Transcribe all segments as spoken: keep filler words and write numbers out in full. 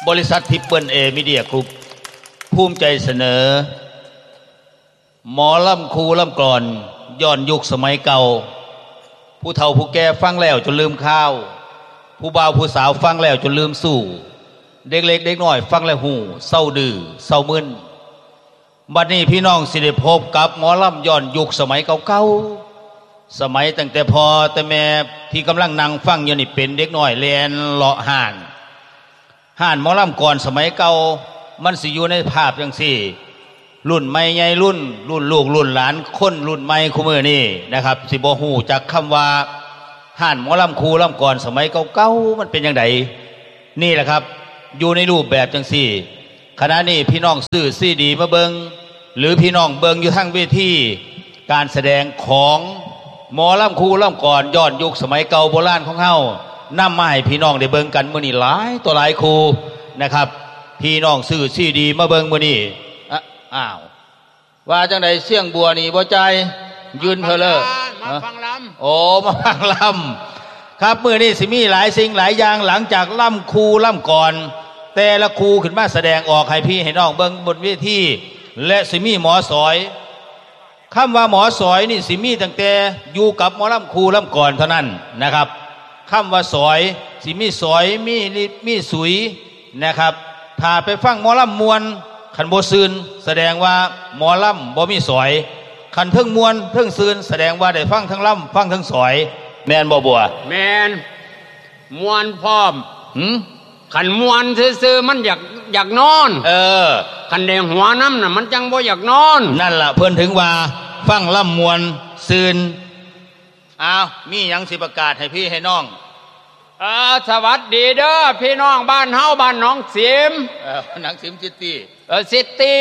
บริษัททิปเปิลเอมีเดียกรุ๊ปภูมิใจเสนอหมอลำครูลำกลอนย้อนยุคสมัยเก่าผู้เฒ่าผู้แก่ฟังแล้วจนลืมข้าวผู้บ่าวผู้สาวฟังแล้วจนลืมสู้เด็กเล็กเด็กน้อยฟังแล้วหูเศร้าดื้อเศร้ามึนบัดนี้พี่น้องสิได้พบกับหมอลำย้อนยุคสมัยเก่าๆสมัยตั้งแต่พอแต่แม่ที่กำลังนั่งฟังอยู่นี่เป็นเด็กน้อยเรียนเลาะห่านห่านหมอลำก่อนสมัยเก่ามันสิอยู่ในภาพจังซี่รุ่นใหม่ใหญ่รุ่นรุ่นลูกรุ่นหลานคนรุ่นใหม่คู่มือนี่นะครับสิบ่ฮู้จักคำว่าห่านหมอลำครูลำก่อนสมัยเก่าๆมันเป็นจังไดนี่แหละครับอยู่ในรูปแบบจังซี่ขณะนี้พี่น้องซื้อซีดีมาเบิงหรือพี่น้องเบิงอยู่ทั้งเวทีการแสดงของหมอลำครูลำก่อนย้อนยุคสมัยเก่าโบราณของเฮานำมาให้พี่น้องได้เบิงกันมื้อนี้หลายต่อหลายครูนะครับพี่น้องซื้อซีดีมาเบิงมื้อนี้อ้าวว่าจังไดเสี่ยงบัวนี่บ่ใจยืนเพอเลอมาฟังลำโอ้มาฟังลำครับมื้อนี้สิมีหลายสิ่งหลายอย่างหลังจากล่ำครูล่ำก่อนแต่ละครูขึ้นมาแสดงออกให้พี่ให้น้องเบิ่งบนเวทีและสิมีหมอสอยคำว่าหมอสอยนี่สิมีตั้งแต่อยู่กับหมอล่ำครูล่ำก่อนเท่านั้นนะครับคำว่าสอยสิมีสอยมีมีสุยนะครับถ้าไปฟังหมอล่ำมวนขันโบซืนแสดงว่าหมอล่ำบ่มีสอยขันเทิงมวนเทิงซืนแสดงว่าได้ฟังทั้งล่ำฟังทั้งสอยแมนบ่บัวแมนมวนพร้อมหืมขันมวนซื่อๆมันอยากอยากนอนเออขันแดงหัวน้ำน่ะมันจังบ่อยากนอนนั่นล่ะเพิ่นถึงว่าฟังล่ำมวนซืนอ้าวมีหยังสิประกาศให้พี่ให้น้องเออสวัสดีเด้อพี่น้องบ้านเฮาบ้านน้องสิมเออน้องสิมซิตี้เออซิตี้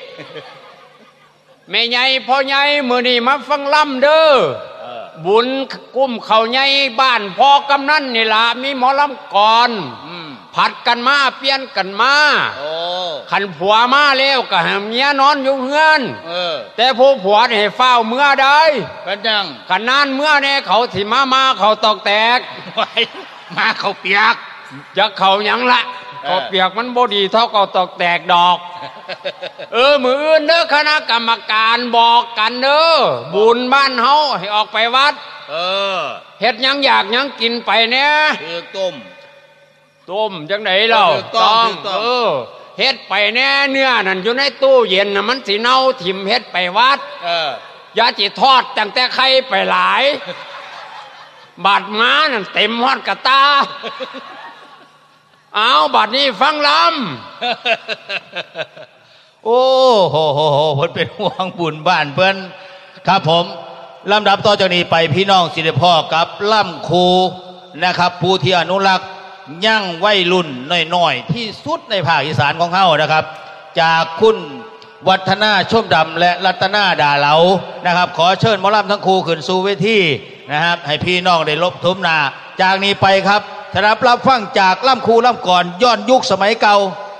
แม่ใหญ่พ่อใหญ่มื้อนี้มาฟังล่ำเด้อบุญกุ้มเขาใหญ่บ้านพ่อกำนันนี่ล่ะมีหมอลำก่อนผัดกันมาเปลี่ยนกันมาขันผัวมาแล้วก็ให้เมียนอนอยู่เฮือนแต่ผู้ผัวให้เฝ้าเมื่อใดเป็นจังขันนานเมื่อแน่เขาสิมามาเขาตอกแตกมาเขาเปียกจะเขาหยังละเขาเปียกมันบ่ดีเท่าเขาตอกแตกดอกเออมื้ออื่นเด้อคณะกรรมการบอกกันเด้อบุญบ้านเฮาให้ออกไปวัดเออเฮ็ดหยังอยากหยังกินไปแน่คือต้มต้มจังได๋เล่าต้องเออเฮ็ดไปแน่เนื้อนั่นอยู่ในตู้เย็นน่ะมันสิเน่าถิ่มเฮ็ดไปวัดเอออย่าสิทอดตั้งแต่ไข่ไปหลายบาดม้านั่นเต็มฮอดกะตาเอาบัดนี้ฟังลำโอ้โหโหโหเพิ่นเป็นห่วงบุญบ้านเพิ่นครับผมลำดับต่อจากนี้ไปพี่น้องสิได้พ่อกับล่ำครูนะครับผู้ที่อนุรักษ์ยั่งวัยรุ่นน้อยๆที่สุดในภาคอีสานของเฮานะครับจากคุณวัฒนาชมดำและรัตนาดาเหลานะครับขอเชิญหมอลำทั้งครูขึ้นสู่เวทีนะครับให้พี่น้องได้ลบทุมนาจากนี้ไปครับถ้ารับรับฟังจากล่ำครูล่ำก่อนย้อนยุคสมัยเก่า